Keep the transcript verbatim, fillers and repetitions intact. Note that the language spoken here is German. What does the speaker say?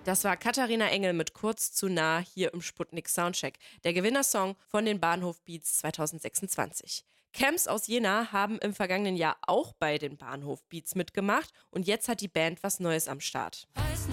Das war Katharina Engel mit Kurz zu nah hier im Sputnik Soundcheck, der Gewinnersong von den Bahnhof Beats zwanzig sechsundzwanzig. Camps aus Jena haben im vergangenen Jahr auch bei den Bahnhof Beats mitgemacht und jetzt hat die Band was Neues am Start. Weiß